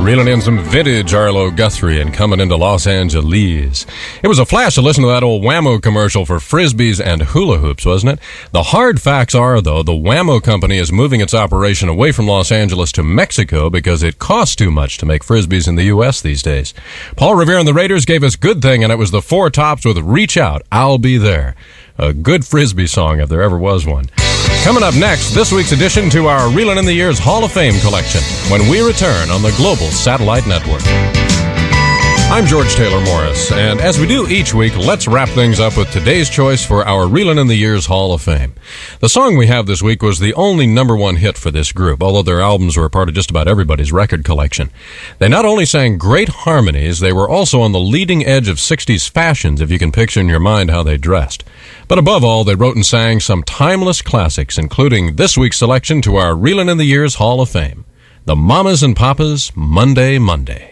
Reeling in some vintage Arlo Guthrie and coming into Los Angeles. It was a flash to listen to that old Whammo commercial for Frisbees and hula hoops, wasn't it? The hard facts are, though, the Whammo company is moving its operation away from Los Angeles to Mexico because it costs too much to make Frisbees in the U.S. these days. Paul Revere and the Raiders gave us Good Thing, and it was the Four Tops with Reach Out, I'll Be There. A good Frisbee song if there ever was one. Coming up next, this week's addition to our Reelin' in the Years Hall of Fame collection when we return on the Global Satellite Network. I'm George Taylor Morris, and as we do each week, let's wrap things up with today's choice for our Reelin' in the Years Hall of Fame. The song we have this week was the only #1 hit for this group, although their albums were a part of just about everybody's record collection. They not only sang great harmonies, they were also on the leading edge of 60s fashions, if you can picture in your mind how they dressed. But above all, they wrote and sang some timeless classics, including this week's selection to our Reelin' in the Years Hall of Fame, the Mamas and Papas, Monday, Monday.